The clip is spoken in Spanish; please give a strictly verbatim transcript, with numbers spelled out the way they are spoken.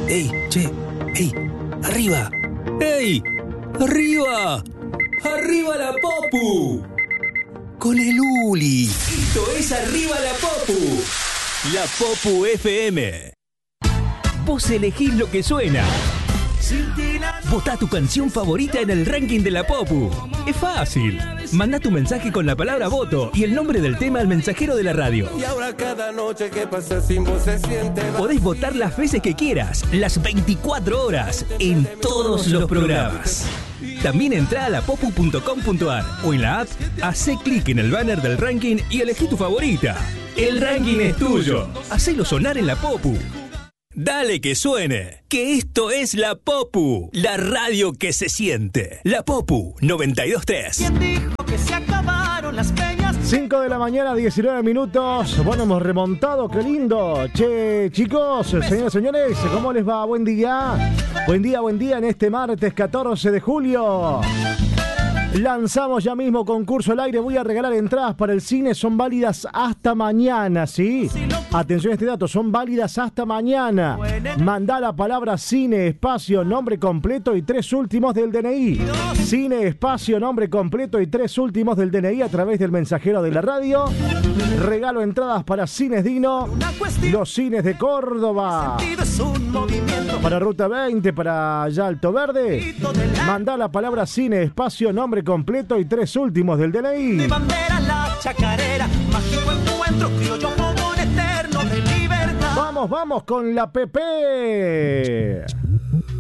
¡Ey, che! ¡Ey! ¡Arriba! ¡Ey! ¡Arriba! ¡Arriba la Popu! ¡Con el Uli! ¡Esto es Arriba la Popu! La Popu F M. Vos elegís lo que suena. Votá tu canción favorita en el ranking de la Popu. Es fácil. Mandá tu mensaje con la palabra voto y el nombre del tema al mensajero de la radio. Y ahora cada noche que pasa sin vos se siente. Podés votar las veces que quieras, las veinticuatro horas, en todos los programas. También entrá a la popu punto com punto ar o en la app, hacé clic en el banner del ranking y elegí tu favorita. El ranking es tuyo. Hacelo sonar en la Popu. Dale que suene, que esto es la Popu, la radio que se siente. La Popu noventa y dos punto tres. ¿Quién dijo que se acabaron las peñas? cinco de la mañana, diecinueve minutos. Bueno, hemos remontado, qué lindo. Che, chicos, señoras y señores, ¿cómo les va? Buen día. Buen día, buen día en este martes catorce de julio. Lanzamos ya mismo concurso al aire. Voy a regalar entradas para el cine. Son válidas hasta mañana, ¿sí? Atención a este dato. Son válidas hasta mañana. Mandá la palabra cine, espacio, nombre completo y tres últimos del D N I. Cine, espacio, nombre completo y tres últimos del D N I a través del mensajero de la radio. Regalo entradas para Cines Dino, los cines de Córdoba. Para Ruta veinte, para allá Alto Verde. Mandá la palabra cine, espacio, nombre completo y tres últimos del D N I. Mi bandera, la chacarera, mágico encuentro, criollo, fogón eterno de libertad. Vamos, vamos con la P P.